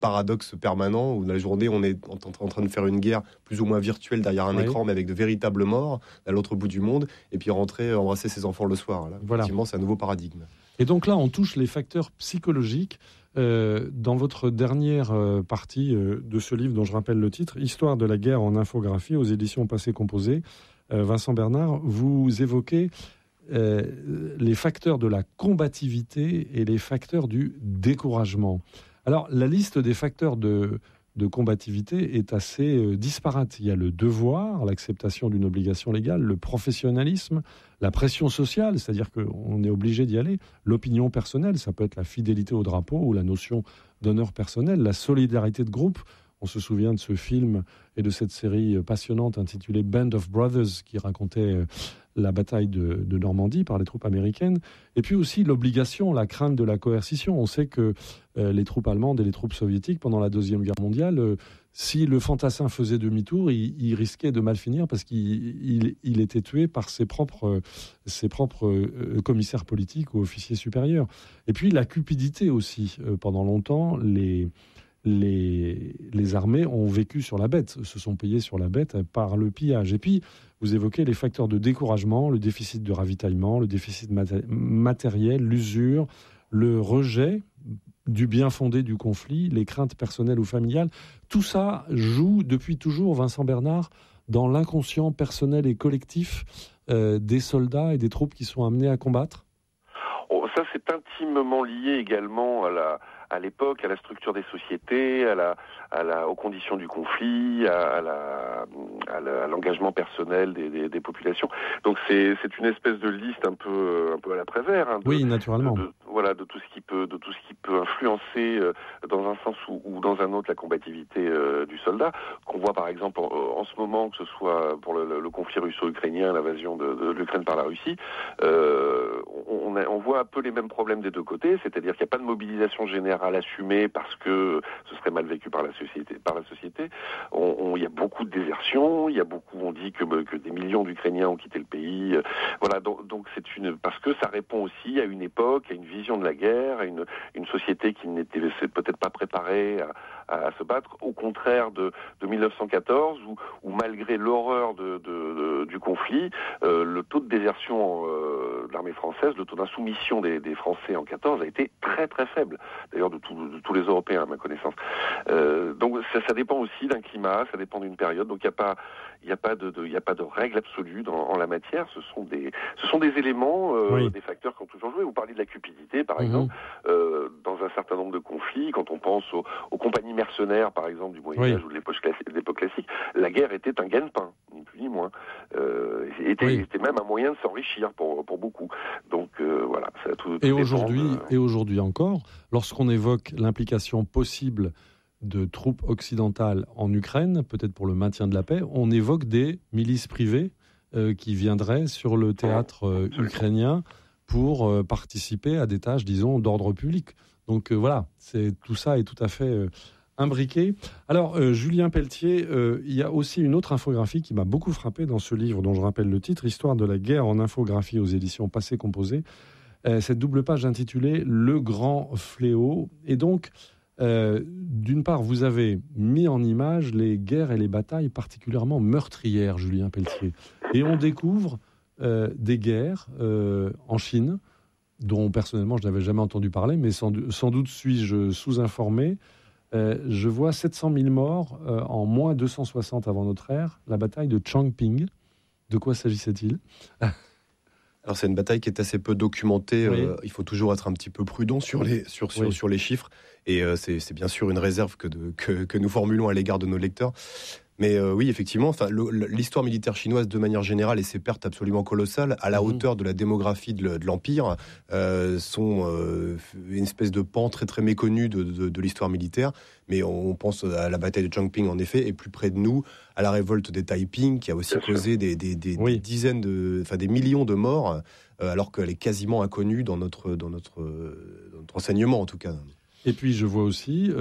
paradoxe permanent où dans la journée on est en train de faire une guerre plus ou moins virtuelle derrière un écran, mais avec de véritables morts à l'autre bout du monde, et puis rentrer embrasser ses enfants le soir. Là, effectivement, c'est un nouveau paradigme. Et donc là, on touche les facteurs psychologiques. Dans votre dernière partie de ce livre, dont je rappelle le titre, Histoire de la guerre en infographie, aux éditions Passé Composé, Vincent Bernard, vous évoquez les facteurs de la combativité et les facteurs du découragement. Alors, la liste des facteurs de combativité est assez disparate. Il y a le devoir, l'acceptation d'une obligation légale, le professionnalisme, la pression sociale, c'est-à-dire qu'on est obligé d'y aller, l'opinion personnelle, ça peut être la fidélité au drapeau ou la notion d'honneur personnel, la solidarité de groupe. On se souvient de ce film et de cette série passionnante intitulée Band of Brothers qui racontait la bataille de Normandie par les troupes américaines. Et puis aussi l'obligation, la crainte de la coercition. On sait que les troupes allemandes et les troupes soviétiques, pendant la Deuxième Guerre mondiale, si le fantassin faisait demi-tour, il risquait de mal finir parce qu'il était tué par ses propres commissaires politiques ou officiers supérieurs. Et puis la cupidité aussi. Pendant longtemps, les armées ont vécu sur la bête, se sont payées sur la bête par le pillage. Et puis, vous évoquez les facteurs de découragement, le déficit de ravitaillement, le déficit matériel, l'usure, le rejet du bien fondé du conflit, les craintes personnelles ou familiales. Tout ça joue depuis toujours, Vincent Bernard, dans l'inconscient personnel et collectif des soldats et des troupes qui sont amenés à combattre. Ça, c'est intimement lié également à l'époque, à la structure des sociétés, aux conditions du conflit, à l'engagement personnel des populations. Donc c'est une espèce de liste un peu à la Prévert. Oui, naturellement. De tout ce qui peut influencer dans un sens ou dans un autre la combativité du soldat. Qu'on voit par exemple en ce moment, que ce soit pour le conflit russo-ukrainien, l'invasion de l'Ukraine par la Russie, on voit un peu les mêmes problèmes des deux côtés, c'est-à-dire qu'il n'y a pas de mobilisation générale assumée parce que ce serait mal vécu par la société. Il y a beaucoup de désertions, on dit que des millions d'Ukrainiens ont quitté le pays. Donc parce que ça répond aussi à une époque, à une vision de la guerre, à une société qui n'était peut-être pas préparée à se battre, au contraire de 1914 où malgré l'horreur du conflit, le taux de désertion de l'armée française, le taux d'insoumission des Français en 14 a été très très faible, d'ailleurs de tous les Européens à ma connaissance. Donc ça dépend aussi d'un climat, ça dépend d'une période, donc il n'y a pas de règle absolue en la matière. Ce sont des éléments, des facteurs qui ont toujours joué. Vous parlez de la cupidité, par exemple, dans un certain nombre de conflits. Quand on pense aux compagnies mercenaires, par exemple, du Moyen-Âge ou de l'époque classique, la guerre était un gagne-pain, ni plus ni moins. Était même un moyen de s'enrichir pour beaucoup. Donc voilà. Ça tout et aujourd'hui encore, lorsqu'on évoque l'implication possible de troupes occidentales en Ukraine, peut-être pour le maintien de la paix, on évoque des milices privées qui viendraient sur le théâtre ukrainien pour participer à des tâches, disons, d'ordre public. Donc voilà, tout ça est tout à fait imbriqué. Alors, Julien Pelletier, il y a aussi une autre infographie qui m'a beaucoup frappé dans ce livre, dont je rappelle le titre, Histoire de la guerre en infographie aux éditions Passé Composé. Cette double page intitulée « Le grand fléau ». Et donc, d'une part, vous avez mis en image les guerres et les batailles particulièrement meurtrières, Julien Pelletier. Et on découvre des guerres en Chine, dont personnellement je n'avais jamais entendu parler, mais sans doute suis-je sous-informé. Je vois 700 000 morts en moins 260 avant notre ère, la bataille de Changping. De quoi s'agissait-il ? Alors c'est une bataille qui est assez peu documentée. Il faut toujours être un petit peu prudent sur les chiffres. Et c'est bien sûr une réserve que nous formulons à l'égard de nos lecteurs. Mais oui, effectivement, l'histoire militaire chinoise, de manière générale, et ses pertes absolument colossales, à la hauteur de la démographie de l'Empire, sont une espèce de pan très très méconnu de l'histoire militaire. Mais on pense à la bataille de Changping, en effet, et plus près de nous, à la révolte des Taiping, qui a aussi causé des dizaines des millions de morts, alors qu'elle est quasiment inconnue dans notre enseignement, en tout cas. Et puis, je vois aussi,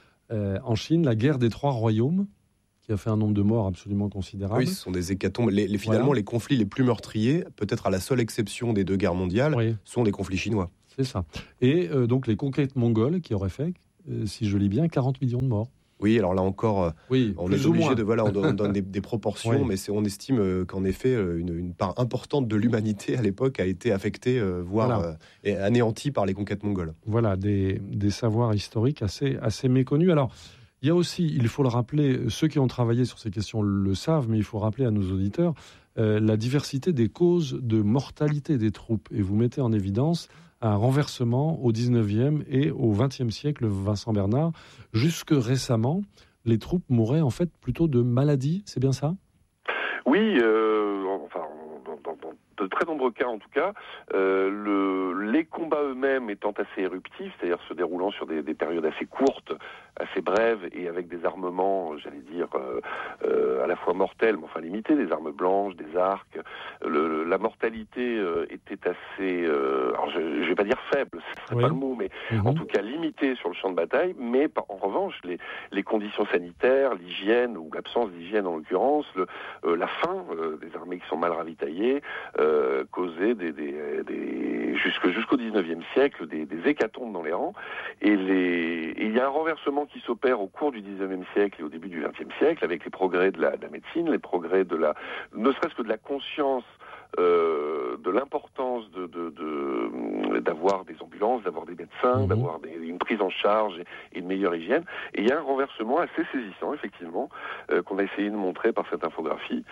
en Chine, la guerre des trois royaumes, qui a fait un nombre de morts absolument considérable. Oui, ce sont des hécatombes. Finalement, les conflits les plus meurtriers, peut-être à la seule exception des deux guerres mondiales, sont des conflits chinois. C'est ça. Et donc les conquêtes mongoles qui auraient fait si je lis bien, 40 millions de morts. Oui, alors là encore, on est obligé de on donne des proportions, mais on estime qu'en effet, une part importante de l'humanité à l'époque a été affectée, voire anéantie par les conquêtes mongoles. Voilà, des savoirs historiques assez méconnus. Alors, il y a aussi, il faut le rappeler, ceux qui ont travaillé sur ces questions le savent, mais il faut rappeler à nos auditeurs la diversité des causes de mortalité des troupes. Et vous mettez en évidence un renversement au 19e et au 20e siècle, Vincent Bernard. Jusque récemment, les troupes mouraient en fait plutôt de maladies, c'est bien ça ? Oui, dans de très nombreux cas en tout cas, les combats eux-mêmes étant assez éruptifs, c'est-à-dire se déroulant sur des périodes assez courtes, assez brèves et avec des armements, j'allais dire, à la fois mortels, mais enfin limités, des armes blanches, des arcs. La mortalité était assez, alors je vais pas dire faible, ce serait pas le mot, mais en tout cas limitée sur le champ de bataille. Mais en revanche, les conditions sanitaires, l'hygiène ou l'absence d'hygiène en l'occurrence, la faim des armées qui sont mal ravitaillées, causaient jusqu'au 19e siècle des hécatombes dans les rangs. Et il y a un renversement qui s'opère au cours du 19e siècle et au début du 20e siècle avec les progrès de la médecine, les progrès ne serait-ce que de la conscience de l'importance d'avoir des ambulances, d'avoir des médecins, d'avoir une prise en charge et une meilleure hygiène. Et il y a un renversement assez saisissant, effectivement, qu'on a essayé de montrer par cette infographie.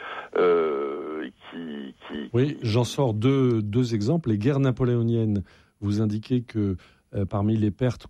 Oui, j'en sors deux exemples. Les guerres napoléoniennes, vous indiquez que parmi les pertes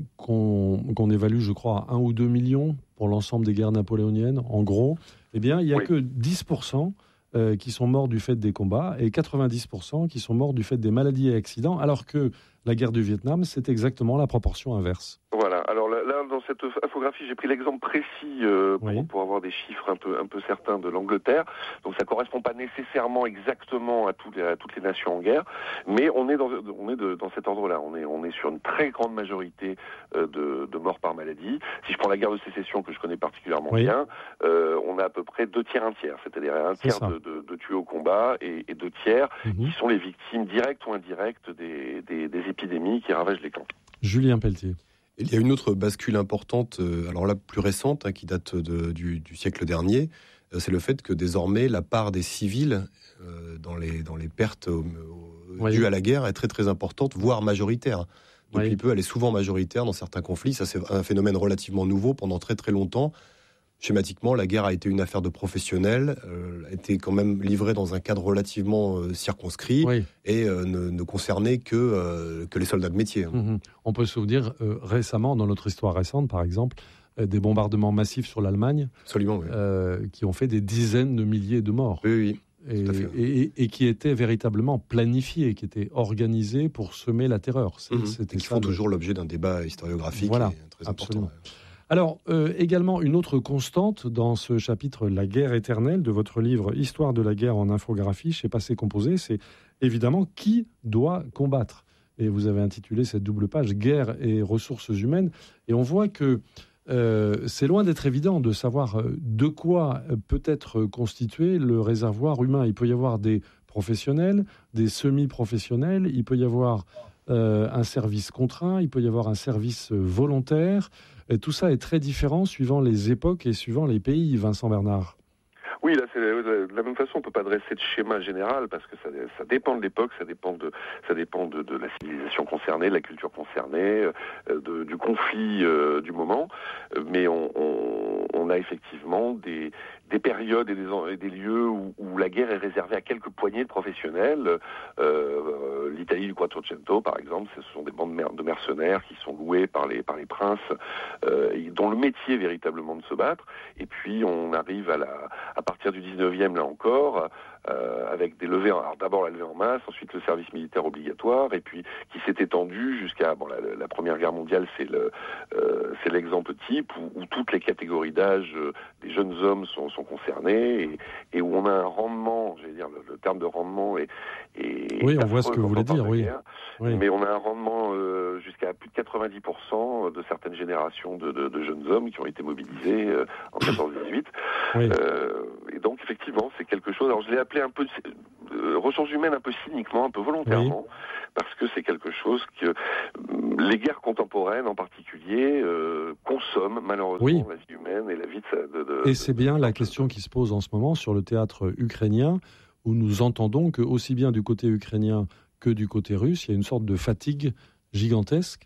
qu'on évalue, je crois, à 1 ou 2 millions pour l'ensemble des guerres napoléoniennes, en gros, eh bien, il n'y a que 10% qui sont morts du fait des combats et 90% qui sont morts du fait des maladies et accidents, alors que la guerre du Vietnam, c'est exactement la proportion inverse. Voilà. Alors là, dans cette infographie, j'ai pris l'exemple précis pour avoir des chiffres un peu certains de l'Angleterre. Donc ça correspond pas nécessairement exactement à toutes les nations en guerre, mais on est dans cet ordre-là. On est sur une très grande majorité de morts par maladie. Si je prends la guerre de sécession que je connais particulièrement bien, on a à peu près 2 tiers, 1 tiers, c'est-à-dire un tiers de tués au combat et 2 tiers qui sont les victimes directes ou indirectes des épidémies qui ravagent les camps. Julien Pelletier. Il y a une autre bascule importante, alors là plus récente, qui date du siècle dernier, c'est le fait que désormais la part des civils dans les pertes dues à la guerre est très très importante, voire majoritaire. Depuis peu, elle est souvent majoritaire dans certains conflits. Ça, c'est un phénomène relativement nouveau pendant très très longtemps. Schématiquement, la guerre a été une affaire de professionnels, a été quand même livrée dans un cadre relativement circonscrit et ne concernait que les soldats de métier. On peut se souvenir récemment, dans notre histoire récente par exemple, des bombardements massifs sur l'Allemagne. Absolument, qui ont fait des dizaines de milliers de morts. Oui. Et qui étaient véritablement planifiés, qui étaient organisés pour semer la terreur. Qui font toujours l'objet d'un débat historiographique très important. Alors, également, une autre constante dans ce chapitre « La guerre éternelle » de votre livre « Histoire de la guerre en infographie » chez Passé Composé, c'est évidemment qui doit combattre. Et vous avez intitulé cette double page « Guerre et ressources humaines ». Et on voit que c'est loin d'être évident de savoir de quoi peut être constitué le réservoir humain. Il peut y avoir des professionnels, des semi-professionnels, il peut y avoir un service contraint, il peut y avoir un service volontaire. Et tout ça est très différent suivant les époques et suivant les pays, Vincent Bernard. Oui, là, c'est de la même façon, on ne peut pas dresser de schéma général parce que ça dépend de l'époque, ça dépend de la civilisation concernée, de la culture concernée, du conflit du moment. Mais on a effectivement des périodes et des lieux où la guerre est réservée à quelques poignées de professionnels. L'Italie du Quattrocento, par exemple, ce sont des bandes de mercenaires qui sont loués par les princes, dont le métier est véritablement de se battre. Et puis on arrive à partir du 19e, là encore, avec des levées, alors d'abord la levée en masse, ensuite le service militaire obligatoire, et puis qui s'est étendu jusqu'à la Première Guerre mondiale, c'est l'exemple type où toutes les catégories d'âge des jeunes hommes sont concernés et où on a un rendement, j'allais dire le terme de rendement est oui, on voit ce que vous voulez dire, oui. Mais on a un rendement jusqu'à plus de 90% de certaines générations de jeunes hommes qui ont été mobilisés en 14-18. Et donc effectivement, c'est quelque chose. Alors je l'ai appelé un peu ressources humaines un peu cyniquement, un peu volontairement, parce que c'est quelque chose que les guerres contemporaines en particulier consomment malheureusement la vie humaine et la vie Et c'est bien la question qui se pose en ce moment sur le théâtre ukrainien, où nous entendons que aussi bien du côté ukrainien que du côté russe, il y a une sorte de fatigue gigantesque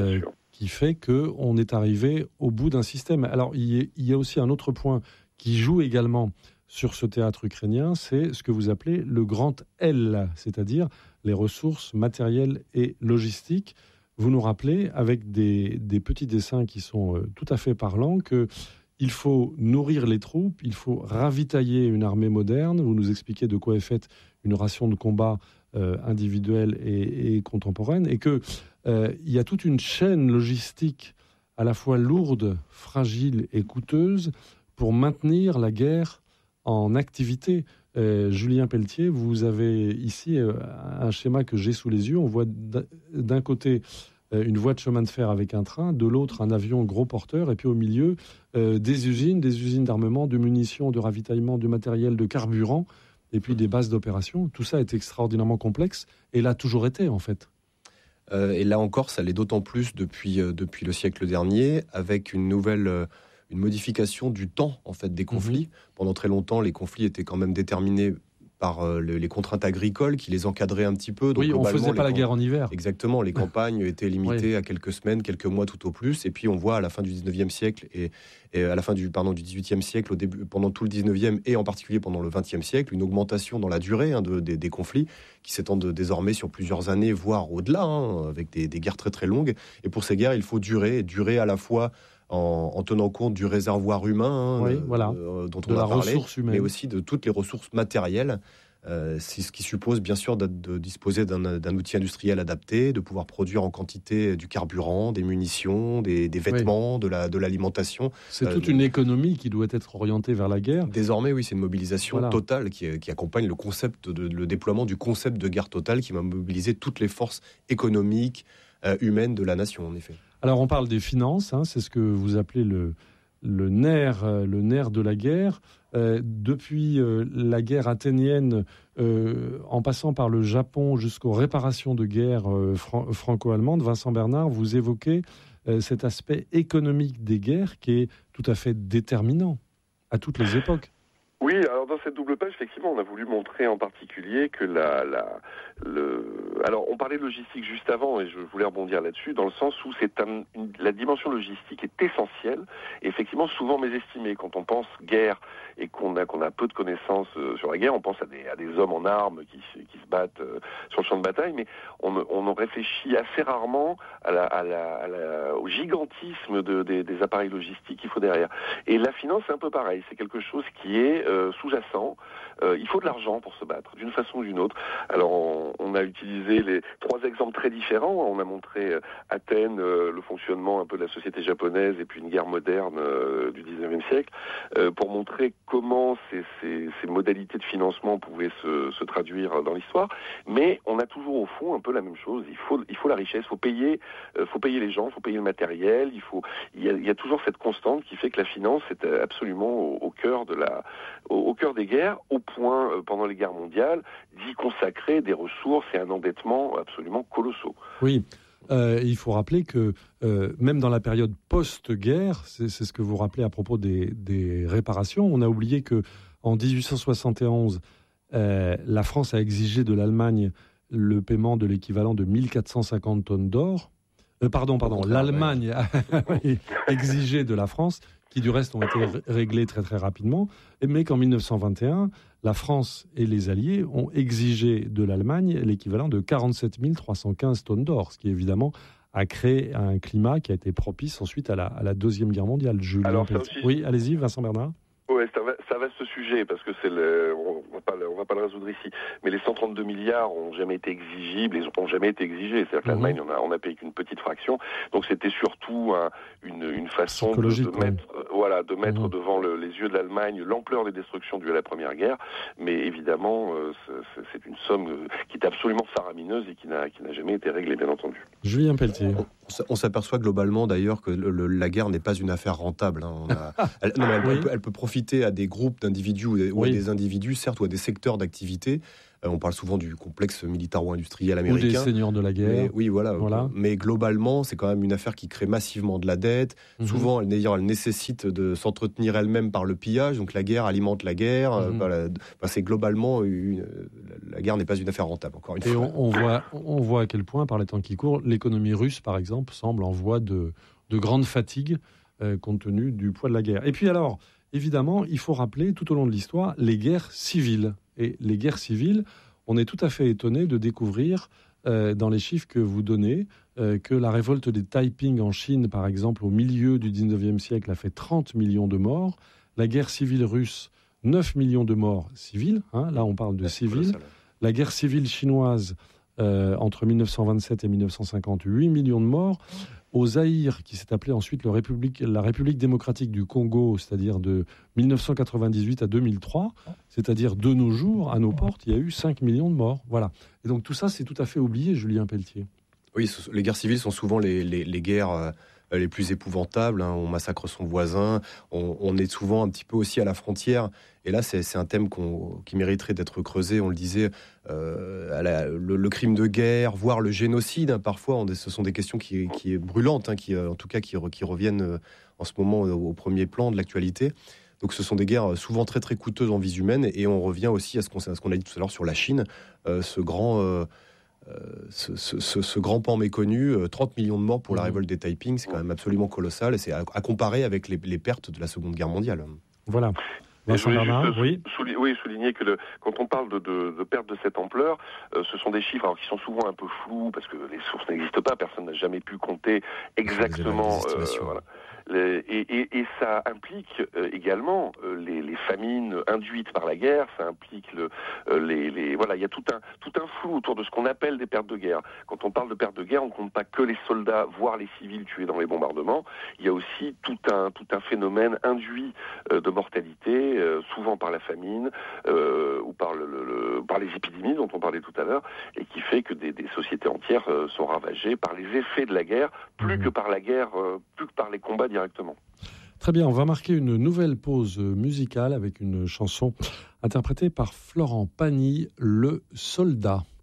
qui fait qu'on est arrivé au bout d'un système. Alors il y a aussi un autre point qui joue également sur ce théâtre ukrainien, c'est ce que vous appelez le grand L, c'est-à-dire les ressources matérielles et logistiques. Vous nous rappelez, avec des petits dessins qui sont tout à fait parlants, qu'il faut nourrir les troupes, il faut ravitailler une armée moderne. Vous nous expliquez de quoi est faite une ration de combat individuelle et contemporaine, et qu'il y a toute une chaîne logistique à la fois lourde, fragile et coûteuse pour maintenir la guerre en activité. Julien Pelletier, vous avez ici un schéma que j'ai sous les yeux. On voit d'un côté une voie de chemin de fer avec un train, de l'autre un avion gros porteur, et puis au milieu des usines d'armement, de munitions, de ravitaillement, de matériel, de carburant, et puis des bases d'opération. Tout ça est extraordinairement complexe, et l'a toujours été en fait. Et là encore, ça l'est d'autant plus depuis le siècle dernier, avec une modification du temps en fait des conflits. Pendant très longtemps, les conflits étaient quand même déterminés par les contraintes agricoles qui les encadraient un petit peu. Donc, on ne faisait pas la guerre en hiver. Exactement, les campagnes étaient limitées à quelques semaines, quelques mois tout au plus. Et puis on voit à la fin du 19e siècle et à la fin du 18e siècle, pendant tout le 19e et en particulier pendant le 20e siècle, une augmentation dans la durée des conflits qui s'étendent désormais sur plusieurs années, voire au-delà, avec des guerres très très longues. Et pour ces guerres, il faut durer à la fois en tenant compte du réservoir humain dont on a parlé, mais aussi de toutes les ressources matérielles. C'est ce qui suppose bien sûr de disposer d'un outil industriel adapté, de pouvoir produire en quantité du carburant, des munitions, des vêtements, de l'alimentation. C'est toute une économie qui doit être orientée vers la guerre. Désormais, oui, c'est une mobilisation totale qui accompagne le déploiement du concept de guerre totale qui va mobiliser toutes les forces économiques, humaines de la nation, en effet. Alors on parle des finances, c'est ce que vous appelez le nerf de la guerre. Depuis la guerre athénienne, en passant par le Japon jusqu'aux réparations de guerre franco-allemandes, Vincent Bernard, vous évoquez cet aspect économique des guerres qui est tout à fait déterminant à toutes les époques. Oui, alors dans cette double page, effectivement, on a voulu montrer en particulier que alors on parlait de logistique juste avant, et je voulais rebondir là-dessus, dans le sens où la dimension logistique est essentielle, et effectivement souvent mésestimée. Quand on pense guerre et qu'on a peu de connaissances sur la guerre, on pense à des hommes en armes qui se battent sur le champ de bataille, mais on réfléchit assez rarement au gigantisme des appareils logistiques qu'il faut derrière. Et la finance, c'est un peu pareil, c'est quelque chose qui est sous-jacent. Il faut de l'argent pour se battre, d'une façon ou d'une autre. Alors, on a utilisé les 3 exemples très différents. On a montré Athènes, le fonctionnement un peu de la société japonaise, et puis une guerre moderne du 19e siècle, pour montrer comment ces modalités de financement pouvaient se traduire dans l'histoire. Mais on a toujours au fond un peu la même chose. Il faut la richesse, faut payer les gens, faut payer le matériel. Il y a toujours cette constante qui fait que la finance est absolument au cœur des guerres, au point, pendant les guerres mondiales, d'y consacrer des ressources et un endettement absolument colossaux. Oui, il faut rappeler que même dans la période post-guerre, c'est ce que vous rappelez à propos des réparations, on a oublié qu'en 1871, la France a exigé de l'Allemagne le paiement de l'équivalent de 1450 tonnes d'or. L'Allemagne a exigé de la France, qui du reste ont été réglés très très rapidement, mais qu'en 1921, la France et les Alliés ont exigé de l'Allemagne l'équivalent de 47 315 tonnes d'or, ce qui évidemment a créé un climat qui a été propice ensuite à la Deuxième Guerre mondiale. Oui, allez-y, Vincent Bernard. Oui, ça va ce sujet, parce que on va pas le résoudre ici. Mais les 132 milliards ont jamais été exigibles, ils n'ont jamais été exigés. C'est-à-dire que l'Allemagne, on a payé qu'une petite fraction. Donc c'était surtout une façon de mettre devant les yeux de l'Allemagne l'ampleur des destructions dues à la Première Guerre. Mais évidemment, c'est une somme qui est absolument faramineuse et qui n'a jamais été réglée, bien entendu. Julien Pelletier. On s'aperçoit globalement d'ailleurs que la guerre n'est pas une affaire rentable. Elle peut profiter à des groupes d'individus ou à des individus, certes, ou à des secteurs d'activité. On parle souvent du complexe militaro-industriel américain. Ou des seigneurs de la guerre. Mais, voilà. Mais globalement, c'est quand même une affaire qui crée massivement de la dette. Souvent, elle nécessite de s'entretenir elle-même par le pillage. Donc la guerre alimente la guerre. C'est globalement, la guerre n'est pas une affaire rentable, encore une fois. Et on voit à quel point, par les temps qui courent, l'économie russe, par exemple, semble en voie de grande fatigue compte tenu du poids de la guerre. Et puis alors, évidemment, il faut rappeler tout au long de l'histoire les guerres civiles. Et les guerres civiles, on est tout à fait étonné de découvrir dans les chiffres que vous donnez que la révolte des Taiping en Chine, par exemple, au milieu du 19e siècle, a fait 30 millions de morts. La guerre civile russe, 9 millions de morts civils. Là, on parle de civils. La guerre civile chinoise, entre 1927 et 1950, 8 millions de morts. Au Zaïre, qui s'est appelé ensuite la République démocratique du Congo, c'est-à-dire de 1998 à 2003, c'est-à-dire de nos jours, à nos portes, il y a eu 5 millions de morts. Voilà. Et donc tout ça, c'est tout à fait oublié, Julien Pelletier. Oui, les guerres civiles sont souvent les guerres les plus épouvantables. On massacre son voisin, on est souvent un petit peu aussi à la frontière. Et là, c'est un thème qui mériterait d'être creusé. On le disait, le crime de guerre, voire le génocide. Parfois, ce sont des questions qui est brûlantes, qui reviennent en ce moment au premier plan de l'actualité. Donc, ce sont des guerres souvent très très coûteuses en vies humaines. Et on revient aussi à ce qu'on a dit tout à l'heure sur la Chine, ce grand pan méconnu, 30 millions de morts pour la révolte des Taiping, c'est quand même absolument colossal. Et c'est à comparer avec les pertes de la Seconde Guerre mondiale. Voilà. Je voulais souligner que quand on parle de pertes de cette ampleur, ce sont des chiffres qui sont souvent un peu flous parce que les sources n'existent pas, personne n'a jamais pu compter exactement. Et ça implique également les famines induites par la guerre. Ça implique il y a tout un flou autour de ce qu'on appelle des pertes de guerre. Quand on parle de pertes de guerre, on ne compte pas que les soldats, voire les civils tués dans les bombardements. Il y a aussi tout un phénomène induit de mortalité, souvent par la famine ou par les épidémies dont on parlait tout à l'heure, et qui fait que des sociétés entières sont ravagées par les effets de la guerre, plus que par la guerre, plus que par les combats directement. Très bien, on va marquer une nouvelle pause musicale avec une chanson interprétée par Florent Pagny, Le Soldat.